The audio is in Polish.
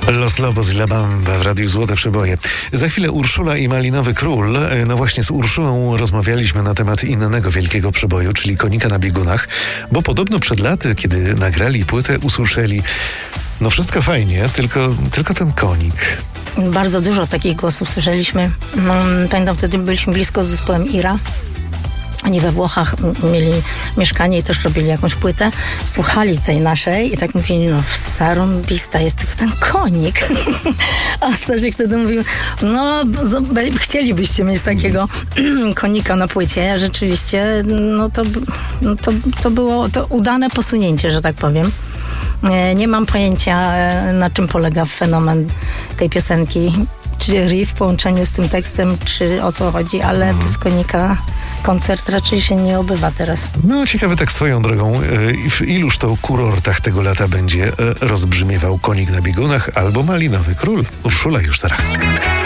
Los Lobos i La Bamba w Radiu Złote Przeboje. Za chwilę Urszula i Malinowy Król. No właśnie z Urszulą rozmawialiśmy na temat innego wielkiego przeboju, czyli Konika na biegunach, bo podobno przed laty, kiedy nagrali płytę, usłyszeli: no wszystko fajnie, tylko ten konik. Bardzo dużo takich głosów słyszeliśmy. Pamiętam, wtedy byliśmy blisko z zespołem Ira. Oni we Włochach mieli mieszkanie i też robili jakąś płytę. Słuchali tej naszej i tak mówili: no zarąbista jest, tylko ten konik. A Staszek wtedy mówił: no chcielibyście mieć takiego konika na płycie. Rzeczywiście to było to udane posunięcie, że tak powiem. Nie mam pojęcia, na czym polega fenomen tej piosenki. Czy riff w połączeniu z tym tekstem, czy o co chodzi, ale bez konika koncert raczej się nie obywa teraz. No ciekawe tak swoją drogą, w iluż to kurortach tego lata będzie rozbrzmiewał Konik na biegunach albo Malinowy Król. Urszula już teraz.